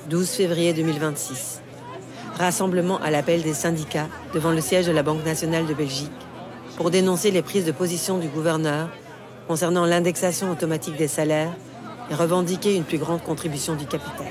12 février 2026. Rassemblement à l'appel des syndicats devant le siège de la Banque nationale de Belgique pour dénoncer les prises de position du gouverneur concernant l'indexation automatique des salaires et revendiquer une plus grande contribution du capital.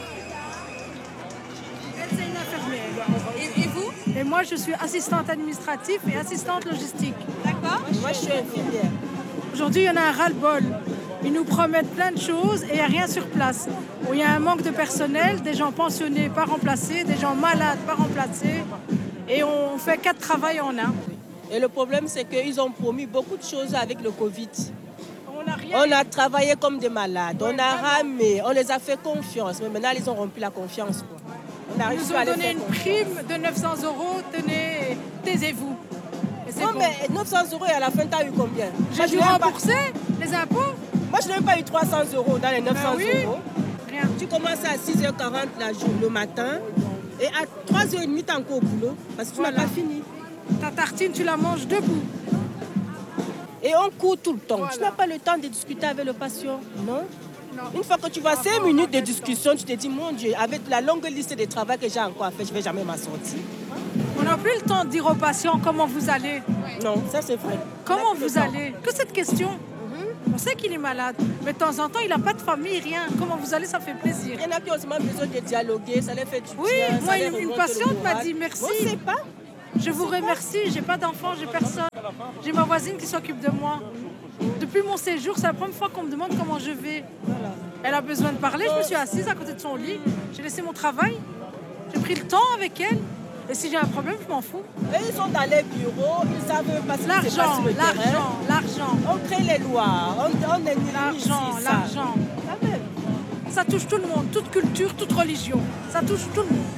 C'est une infirmière. Et vous? Et moi, je suis assistante administrative et assistante logistique. D'accord. Moi, je suis infirmière. Aujourd'hui, il y en a un ras-le-bol. Ils nous promettent plein de choses et il n'y a rien sur place. Il y a un manque de personnel, des gens pensionnés pas remplacés, des gens malades pas remplacés. Et on fait 4 travails en un. Et le problème, c'est qu'ils ont promis beaucoup de choses avec le Covid. On a travaillé comme des malades, on a ramé, on les a fait confiance. Mais maintenant, ils ont rompu la confiance. Ils nous ont donné une prime de 900 €. Tenez, taisez-vous. Non, mais 900 € et à la fin, tu as eu combien? J'ai dû rembourser les impôts. Moi, je n'ai même pas eu 300 € dans les 900 €. Rien. Tu commences à 6h40 le matin et à 3h30, tu es encore au boulot parce que tu n'as pas fini. Ta tartine, tu la manges debout. Et on court tout le temps. Voilà. Tu n'as pas le temps de discuter avec le patient, non? Une fois que tu vois 5 minutes de discussion, tu te dis, mon Dieu, avec la longue liste de travail que j'ai encore à faire, je ne vais jamais m'en sortir. On n'a plus le temps de dire aux patients comment vous allez. Non, ça c'est vrai. Comment vous allez? Que cette question. On sait qu'il est malade, mais de temps en temps, il n'a pas de famille, rien. Comment vous allez, ça fait plaisir. Il y en a qui ont aussi besoin de dialoguer, ça les fait du bien. Oui, moi, une patiente m'a dit merci. On ne sait pas. Je vous remercie, j'ai pas d'enfant, j'ai personne. J'ai ma voisine qui s'occupe de moi. Depuis mon séjour, c'est la première fois qu'on me demande comment je vais. Elle a besoin de parler, je me suis assise à côté de son lit. J'ai laissé mon travail, j'ai pris le temps avec elle. Et si j'ai un problème, je m'en fous. Et ils sont dans les bureaux, ils savent pas ce qui se passe sur le terrain. L'argent. On crée les lois, on est l'argent. Ça touche tout le monde, toute culture, toute religion. Ça touche tout le monde.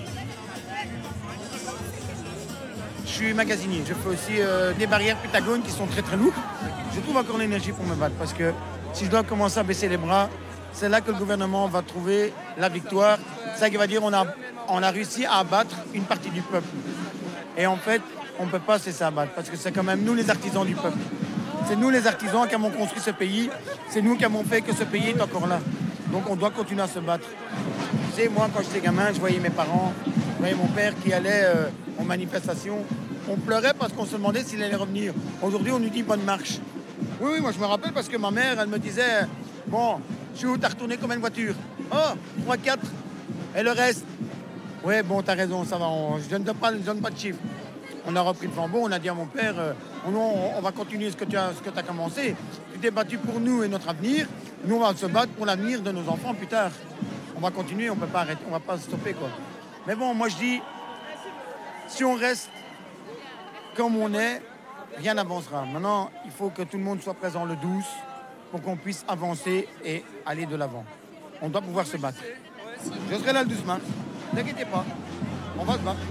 Je suis magasinier. Je fais aussi des barrières Pythagone qui sont très très lourdes. Je trouve encore l'énergie pour me battre parce que si je dois commencer à baisser les bras, c'est là que le gouvernement va trouver la victoire. C'est ça qu'il va dire on a réussi à abattre une partie du peuple. Et en fait, on ne peut pas se laisser abattre parce que c'est quand même nous les artisans du peuple. C'est nous les artisans qui avons construit ce pays. C'est nous qui avons fait que ce pays est encore là. Donc on doit continuer à se battre. Tu sais, moi quand j'étais gamin, je voyais mes parents, je voyais mon père qui allait en manifestation. On pleurait parce qu'on se demandait s'il allait revenir. Aujourd'hui, on nous dit bonne marche. Oui, moi je me rappelle parce que ma mère, elle me disait bon, je suis où, t'as retourné combien de voitures? Oh, 3, 4. Et le reste? Ouais, bon, t'as raison, ça va, je ne donne pas de chiffres. On a repris le flambeau, on a dit à mon père, on va continuer ce que tu as commencé. Tu t'es battu pour nous et notre avenir. Nous, on va se battre pour l'avenir de nos enfants plus tard. On va continuer, on ne peut pas arrêter, on ne va pas stopper, quoi. Mais bon, moi je dis, si on reste comme on est, rien n'avancera. Maintenant, il faut que tout le monde soit présent le 12 pour qu'on puisse avancer et aller de l'avant. On doit pouvoir se battre. Je serai là le 12 mars. N'inquiétez pas, on va se battre.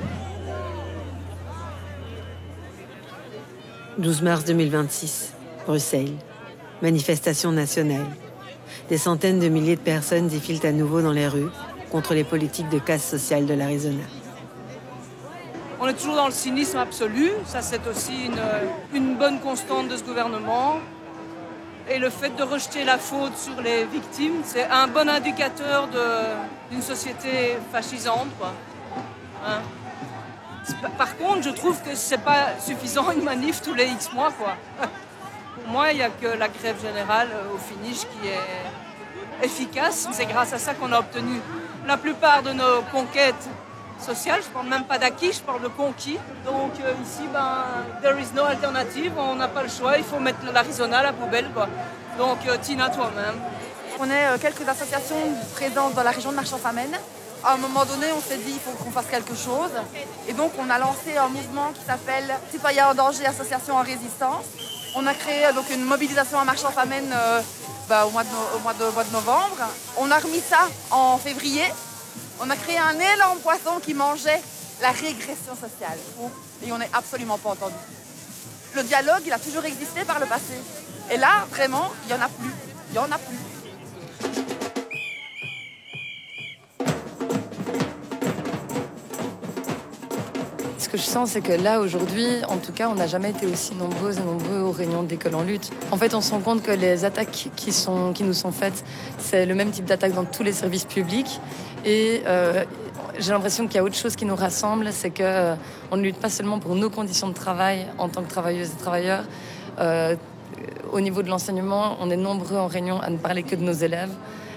12 mars 2026, Bruxelles. Manifestation nationale. Des centaines de milliers de personnes défilent à nouveau dans les rues contre les politiques de casse sociale de l'Arizona. On est toujours dans le cynisme absolu. Ça, c'est aussi une bonne constante de ce gouvernement. Et le fait de rejeter la faute sur les victimes, c'est un bon indicateur d'une société fascisante, quoi. Hein? Par contre, je trouve que c'est pas suffisant une manif tous les X mois, quoi. Pour moi, il n'y a que la grève générale au finish qui est efficace. C'est grâce à ça qu'on a obtenu la plupart de nos conquêtes sociales. Je ne parle même pas d'acquis, je parle de conquis. Donc ici, there is no alternative, on n'a pas le choix, il faut mettre l'Arizona à la poubelle, quoi. Donc Tina, toi-même. On est quelques associations présentes dans la région de Marchand-Famenne. À un moment donné, on s'est dit qu'il faut qu'on fasse quelque chose. Et donc, on a lancé un mouvement qui s'appelle Citoyens en danger, association en résistance. On a créé donc une mobilisation à Marchand-Famenne au mois de novembre. On a remis ça en février. On a créé un énorme poisson qui mangeait la régression sociale. Et on n'est absolument pas entendu. Le dialogue, il a toujours existé par le passé. Et là, vraiment, il n'y en a plus. Il n'y en a plus. Est-ce que je sens, c'est que là, aujourd'hui, en tout cas, on n'a jamais été aussi nombreuses et nombreux aux réunions d'École en lutte. En fait, on se rend compte que les attaques qui nous sont faites, c'est le même type d'attaque dans tous les services publics. Et j'ai l'impression qu'il y a autre chose qui nous rassemble, c'est qu'on ne lutte pas seulement pour nos conditions de travail en tant que travailleuses et travailleurs. Au niveau de l'enseignement, on est nombreux en réunion à ne parler que de nos élèves.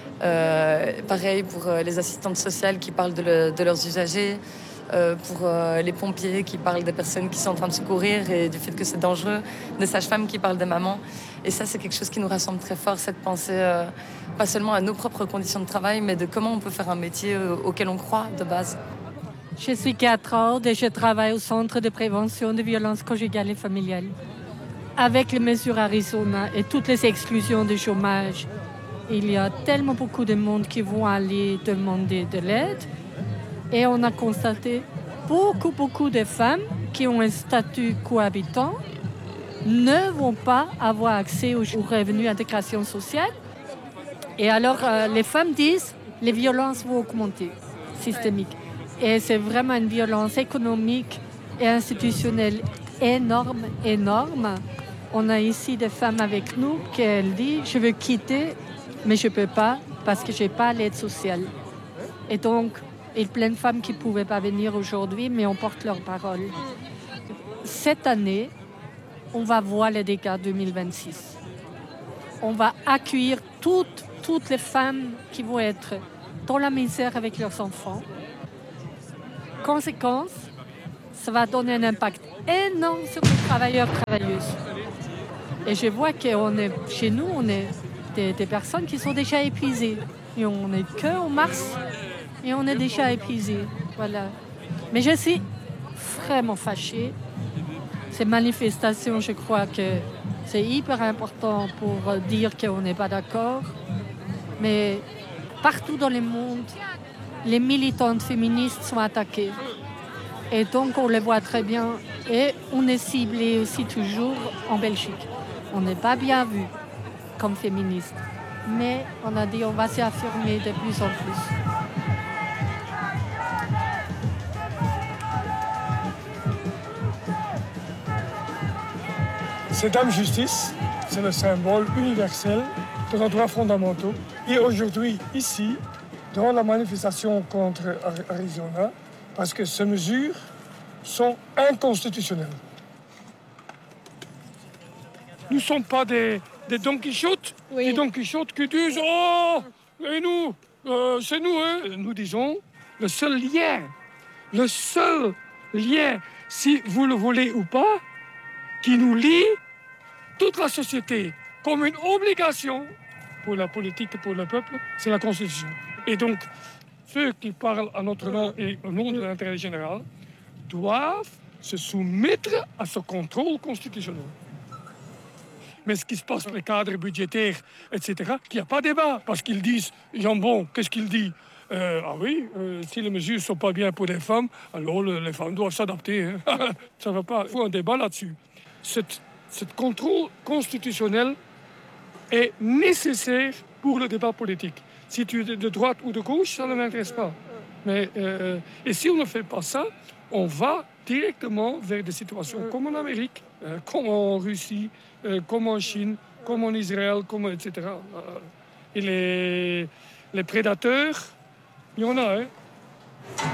Pareil pour les assistantes sociales qui parlent de leurs usagers, pour les pompiers qui parlent des personnes qui sont en train de secourir et du fait que c'est dangereux, des sages-femmes qui parlent des mamans. Et ça, c'est quelque chose qui nous rassemble très fort, cette pensée, pas seulement à nos propres conditions de travail, mais de comment on peut faire un métier auquel on croit de base. Je suis Catherine et je travaille au Centre de prévention de violences conjugales et familiales. Avec les mesures Arizona et toutes les exclusions du chômage, il y a tellement beaucoup de monde qui vont aller demander de l'aide. Et on a constaté beaucoup de femmes qui ont un statut cohabitant ne vont pas avoir accès aux revenus d'intégration sociale. Et alors, les femmes disent les violences vont augmenter, systémiques. Et c'est vraiment une violence économique et institutionnelle énorme. On a ici des femmes avec nous qui disent « je veux quitter, mais je ne peux pas parce que je n'ai pas l'aide sociale ». Et donc, il y a plein de femmes qui ne pouvaient pas venir aujourd'hui, mais on porte leur parole. Cette année, on va voir les dégâts 2026. On va accueillir toutes les femmes qui vont être dans la misère avec leurs enfants. Conséquence, ça va donner un impact énorme sur les travailleurs et travailleuses. Et je vois que chez nous, on est des personnes qui sont déjà épuisées. Et on n'est qu'en mars et on est déjà épuisés. Voilà. Mais je suis vraiment fâchée. Ces manifestations, je crois que c'est hyper important pour dire qu'on n'est pas d'accord. Mais partout dans le monde, les militantes féministes sont attaquées. Et donc, on les voit très bien. Et on est ciblé aussi toujours en Belgique. On n'est pas bien vu comme féministe. Mais on a dit on va s'affirmer de plus en plus. Cette Dame Justice, c'est le symbole universel de nos droits fondamentaux. Et aujourd'hui, ici, dans la manifestation contre Arizona, parce que ces mesures sont inconstitutionnelles. Nous ne sommes pas des Don Quichotte, des Don Quichotte qui disent « Oh, et nous, c'est nous, hein !» Nous disons le seul lien, si vous le voulez ou pas, qui nous lie toute la société comme une obligation pour la politique et pour le peuple, c'est la Constitution. Et donc, ceux qui parlent à notre nom et au nom de l'intérêt général doivent se soumettre à ce contrôle constitutionnel. Mais ce qui se passe pour les cadres budgétaires, etc., qu'il n'y a pas de débat. Parce qu'ils disent, Jambon, qu'est-ce qu'il dit ? Si les mesures ne sont pas bien pour les femmes, alors les femmes doivent s'adapter. Hein. Ça ne va pas. Il faut un débat là-dessus. Ce contrôle constitutionnel est nécessaire pour le débat politique. Si tu es de droite ou de gauche, ça ne m'intéresse pas. Et si on ne fait pas ça, on va directement vers des situations comme en Amérique, comme en Russie, comme en Chine, comme en Israël, etc. Et les prédateurs, il y en a, hein.